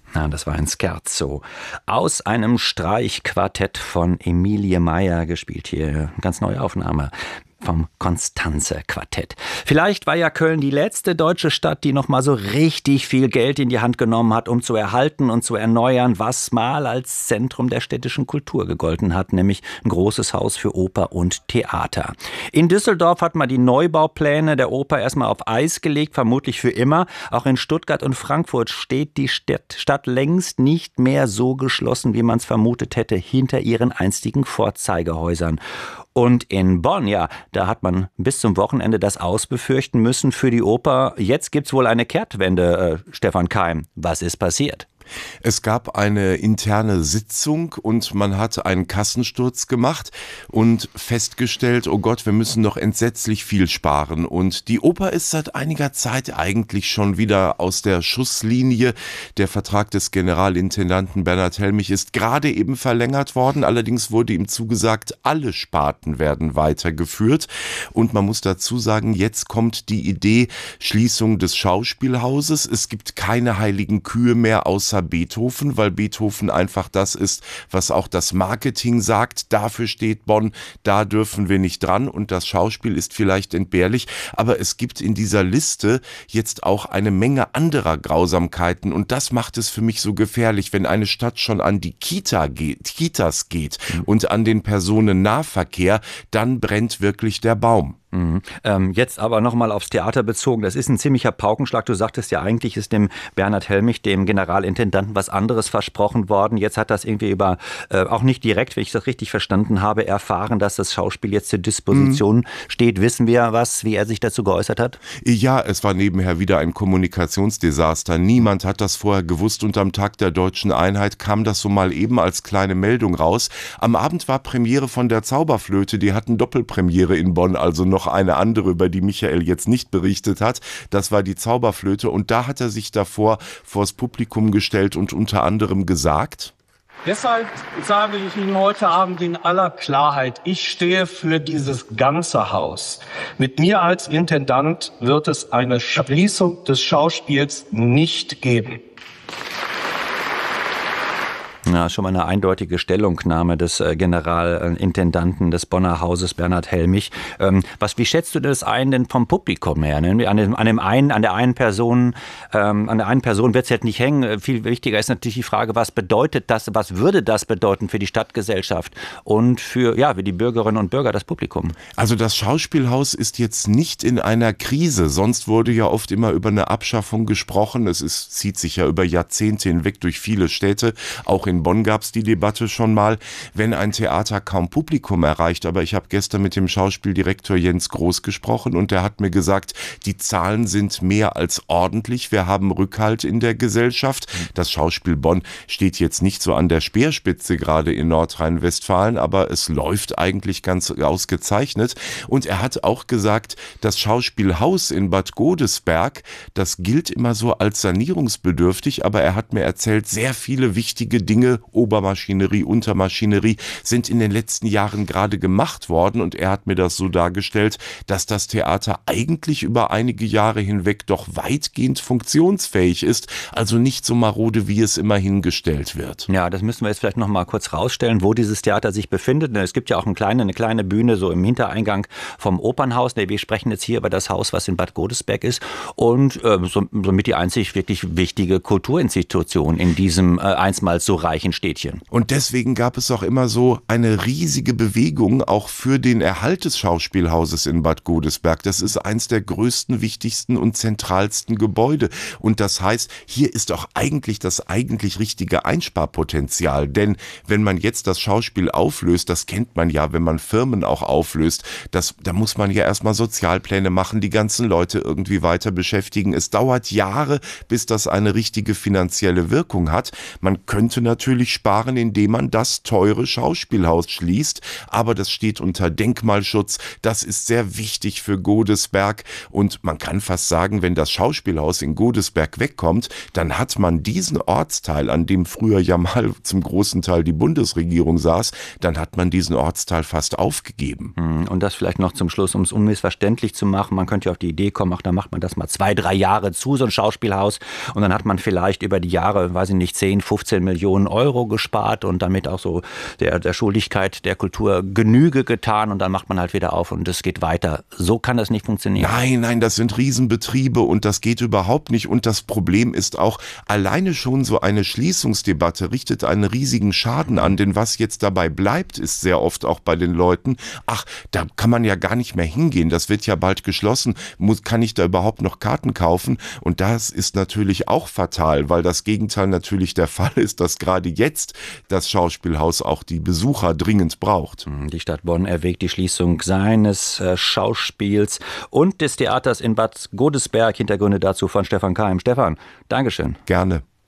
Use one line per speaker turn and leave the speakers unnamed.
Ja, das war ein Scherzo aus einem Streichquartett von Emilie Meier, gespielt hier. Ganz neue Aufnahme vom Constanze Quartett. Vielleicht war ja Köln die letzte deutsche Stadt, die noch mal so richtig viel Geld in die Hand genommen hat, um zu erhalten und zu erneuern, was mal als Zentrum der städtischen Kultur gegolten hat, nämlich ein großes Haus für Oper und Theater. In Düsseldorf hat man die Neubaupläne der Oper erstmal auf Eis gelegt, vermutlich für immer. Auch in Stuttgart und Frankfurt steht die Stadt längst nicht mehr so geschlossen, wie man es vermutet hätte, hinter ihren einstigen Vorzeigehäusern. Und in Bonn, ja, da hat man bis zum Wochenende das Aus befürchten müssen für die Oper. Jetzt gibt's wohl eine Kehrtwende, Stefan Keim. Was ist passiert?
Es gab eine interne Sitzung und man hat einen Kassensturz gemacht und festgestellt, oh Gott, wir müssen noch entsetzlich viel sparen. Und die Oper ist seit einiger Zeit eigentlich schon wieder aus der Schusslinie. Der Vertrag des Generalintendanten Bernhard Helmich ist gerade eben verlängert worden. Allerdings wurde ihm zugesagt, alle Sparten werden weitergeführt. Und man muss dazu sagen, jetzt kommt die Idee Schließung des Schauspielhauses. Es gibt keine heiligen Kühe mehr außer Beethoven, weil Beethoven einfach das ist, was auch das Marketing sagt. Dafür steht Bonn, da dürfen wir nicht dran und das Schauspiel ist vielleicht entbehrlich, aber es gibt in dieser Liste jetzt auch eine Menge anderer Grausamkeiten und das macht es für mich so gefährlich, wenn eine Stadt schon an die Kitas geht und an den Personennahverkehr, dann brennt wirklich der Baum.
Mhm. Jetzt aber nochmal aufs Theater bezogen. Das ist ein ziemlicher Paukenschlag. Du sagtest ja, eigentlich ist dem Bernhard Helmich, dem Generalintendanten, was anderes versprochen worden. Jetzt hat das irgendwie auch nicht direkt, wenn ich das richtig verstanden habe, erfahren, dass das Schauspiel jetzt zur Disposition steht. Wissen wir wie er sich dazu geäußert hat?
Ja, es war nebenher wieder ein Kommunikationsdesaster. Niemand hat das vorher gewusst und am Tag der Deutschen Einheit kam das so mal eben als kleine Meldung raus. Am Abend war Premiere von der Zauberflöte. Die hatten Doppelpremiere in Bonn, also noch eine andere, über die Michael jetzt nicht berichtet hat. Das war die Zauberflöte und da hat er sich davor vors Publikum gestellt und unter anderem gesagt:
Deshalb sage ich Ihnen heute Abend in aller Klarheit, ich stehe für dieses ganze Haus. Mit mir als Intendant wird es eine Schließung des Schauspiels nicht geben.
Ja, schon mal eine eindeutige Stellungnahme des Generalintendanten des Bonner Hauses Bernhard Helmich. Wie schätzt du das ein denn vom Publikum her? Ne? An der einen Person wird es jetzt nicht hängen. Viel wichtiger ist natürlich die Frage, was bedeutet das, was würde das bedeuten für die Stadtgesellschaft und für die Bürgerinnen und Bürger, das Publikum?
Also das Schauspielhaus ist jetzt nicht in einer Krise. Sonst wurde ja oft immer über eine Abschaffung gesprochen. Zieht sich ja über Jahrzehnte hinweg durch viele Städte. Auch in Bonn gab es die Debatte schon mal, wenn ein Theater kaum Publikum erreicht. Aber ich habe gestern mit dem Schauspieldirektor Jens Groß gesprochen und der hat mir gesagt, die Zahlen sind mehr als ordentlich. Wir haben Rückhalt in der Gesellschaft. Das Schauspiel Bonn steht jetzt nicht so an der Speerspitze gerade in Nordrhein-Westfalen, aber es läuft eigentlich ganz ausgezeichnet. Und er hat auch gesagt, das Schauspielhaus in Bad Godesberg, das gilt immer so als sanierungsbedürftig, aber er hat mir erzählt, sehr viele wichtige Dinge, Obermaschinerie, Untermaschinerie, sind in den letzten Jahren gerade gemacht worden und er hat mir das so dargestellt, dass das Theater eigentlich über einige Jahre hinweg doch weitgehend funktionsfähig ist, also nicht so marode, wie es immer hingestellt wird.
Ja, das müssen wir jetzt vielleicht noch mal kurz rausstellen, wo dieses Theater sich befindet. Es gibt ja auch eine kleine Bühne so im Hintereingang vom Opernhaus. Wir sprechen jetzt hier über das Haus, was in Bad Godesberg ist und somit die einzig wirklich wichtige Kulturinstitution in diesem einstmals so reichen Städtchen.
Und deswegen gab es auch immer so eine riesige Bewegung auch für den Erhalt des Schauspielhauses in Bad Godesberg. Das ist eins der größten, wichtigsten und zentralsten Gebäude. Und das heißt, hier ist auch eigentlich das richtige Einsparpotenzial. Denn wenn man jetzt das Schauspiel auflöst, das kennt man ja, wenn man Firmen auch auflöst, da muss man ja erstmal Sozialpläne machen, die ganzen Leute irgendwie weiter beschäftigen. Es dauert Jahre, bis das eine richtige finanzielle Wirkung hat. Man könnte natürlich natürlich sparen, indem man das teure Schauspielhaus schließt. Aber das steht unter Denkmalschutz. Das ist sehr wichtig für Godesberg. Und man kann fast sagen, wenn das Schauspielhaus in Godesberg wegkommt, dann hat man diesen Ortsteil, an dem früher ja mal zum großen Teil die Bundesregierung saß, dann hat man diesen Ortsteil fast aufgegeben.
Und das vielleicht noch zum Schluss, um es unmissverständlich zu machen. Man könnte ja auf die Idee kommen, ach, da macht man das mal 2-3 Jahre zu, so ein Schauspielhaus. Und dann hat man vielleicht über die Jahre, weiß ich nicht, 10, 15 Millionen Euro gespart und damit auch so der Schuldigkeit der Kultur Genüge getan. Und dann macht man halt wieder auf und es geht weiter. So kann das nicht funktionieren.
Nein, das sind Riesenbetriebe und das geht überhaupt nicht. Und das Problem ist auch, alleine schon so eine Schließungsdebatte richtet einen riesigen Schaden an. Denn was jetzt dabei bleibt, ist sehr oft auch bei den Leuten, ach, da kann man ja gar nicht mehr hingehen. Das wird ja bald geschlossen. Kann ich da überhaupt noch Karten kaufen? Und das ist natürlich auch fatal, weil das Gegenteil natürlich der Fall ist, dass gerade jetzt das Schauspielhaus auch die Besucher dringend braucht.
Die Stadt Bonn erwägt die Schließung seines Schauspiels und des Theaters in Bad Godesberg. Hintergründe dazu von Stefan Keim. Stefan, Dankeschön.
Gerne.